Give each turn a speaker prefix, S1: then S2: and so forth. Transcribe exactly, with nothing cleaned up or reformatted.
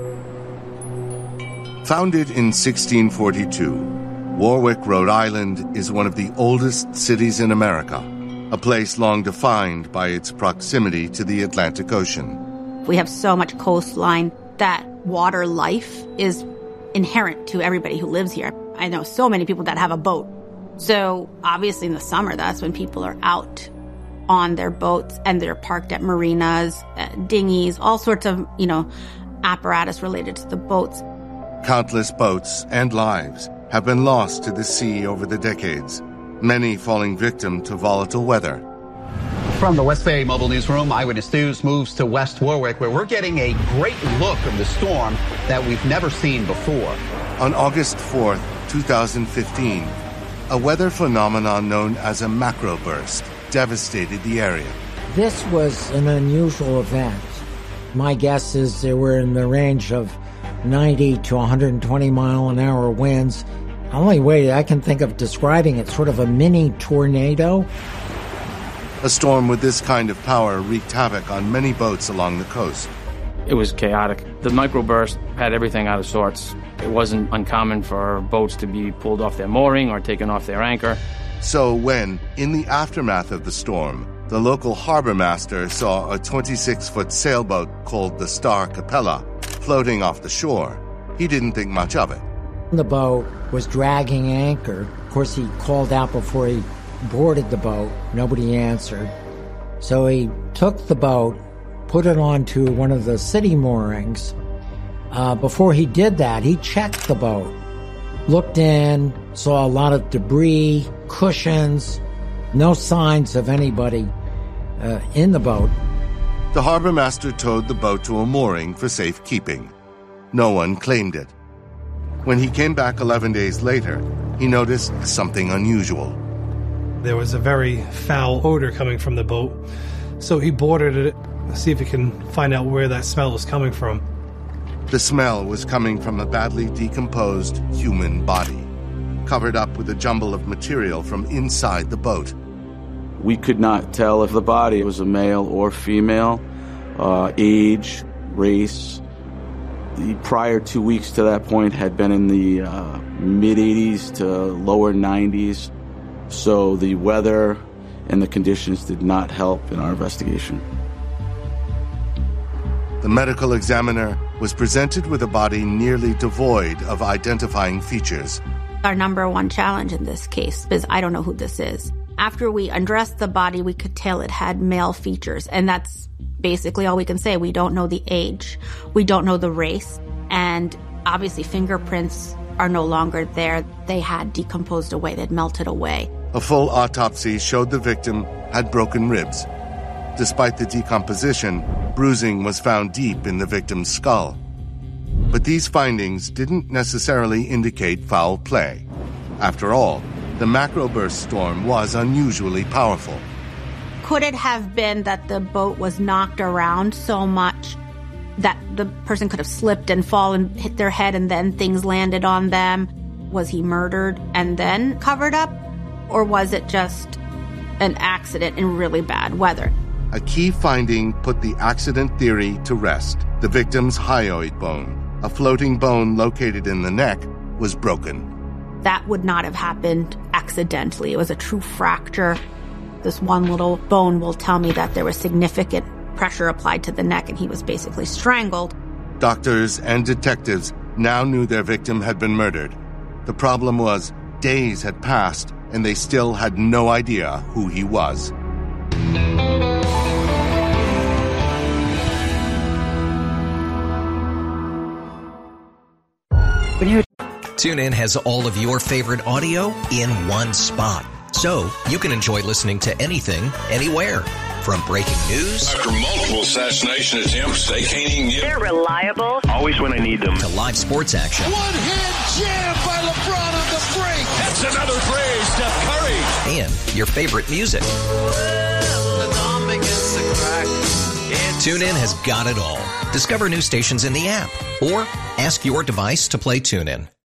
S1: Founded in sixteen forty-two, Warwick, Rhode Island is one of the oldest cities in America, a place long defined by its proximity to the Atlantic Ocean.
S2: We have so much coastline that water life is inherent to everybody who lives here. I know so many people that have a boat. So obviously in the summer, that's when people are out on their boats and they're parked at marinas, uh, dinghies, all sorts of, you know, apparatus related to the boats.
S1: Countless boats and lives have been lost to the sea over the decades, many falling victim to volatile weather.
S3: From the West Bay Mobile Newsroom, Eyewitness News moves to West Warwick, where we're getting a great look of the storm that we've never seen before.
S1: On August fourth, two thousand fifteen, a weather phenomenon known as a macroburst devastated the area.
S4: This was an unusual event. My guess is they were in the range of ninety to one hundred twenty mile an hour winds. The only way I can think of describing it, sort of a mini tornado.
S1: A storm with this kind of power wreaked havoc on many boats along the coast.
S5: It was chaotic. The microburst had everything out of sorts. It wasn't uncommon for boats to be pulled off their mooring or taken off their anchor.
S1: So when, in the aftermath of the storm, the local harbor master saw a twenty-six foot sailboat called the Star Capella floating off the shore, he didn't think much of it.
S4: The boat was dragging anchor. Of course, he called out before he boarded the boat. Nobody answered. So he took the boat, put it onto one of the city moorings. Uh, before he did that, he checked the boat, looked in, saw a lot of debris, cushions, no signs of anybody uh, in the boat.
S1: The harbor master towed the boat to a mooring for safekeeping. No one claimed it. When he came back eleven days later, he noticed something unusual.
S6: There was a very foul odor coming from the boat, so he boarded it to see if he can find out where that smell was coming from.
S1: The smell was coming from a badly decomposed human body, covered up with a jumble of material from inside the boat.
S7: We could not tell if the body was a male or female, uh, age, race. The prior two weeks to that point had been in the uh, mid-eighties to lower nineties. So the weather and the conditions did not help in our investigation.
S1: The medical examiner was presented with a body nearly devoid of identifying features.
S2: Our number one challenge in this case is I don't know who this is. After we undressed the body, we could tell it had male features, and that's basically all we can say. We don't know the age. We don't know the race. And obviously fingerprints are no longer there. They had decomposed away. They'd melted away.
S1: A full autopsy showed the victim had broken ribs. Despite the decomposition, bruising was found deep in the victim's skull. But these findings didn't necessarily indicate foul play. After all, the macroburst storm was unusually powerful.
S2: Could it have been that the boat was knocked around so much that the person could have slipped and fallen, hit their head, and then things landed on them? Was he murdered and then covered up? Or was it just an accident in really bad weather?
S1: A key finding put the accident theory to rest. The victim's hyoid bone, a floating bone located in the neck, was broken.
S2: That would not have happened accidentally. It was a true fracture. This one little bone will tell me that there was significant pressure applied to the neck and he was basically strangled.
S1: Doctors and detectives now knew their victim had been murdered. The problem was days had passed and they still had no idea who he was.
S8: TuneIn has all of your favorite audio in one spot, so you can enjoy listening to anything, anywhere. From breaking news
S9: after multiple assassination attempts, they can't even get.
S10: They're reliable.
S9: Always when I need them.
S8: To live sports action.
S11: One-hand jam by LeBron on the break.
S9: That's another phrase, Steph Curry.
S8: And your favorite music. TuneIn has got it all. Discover new stations in the app or ask your device to play TuneIn.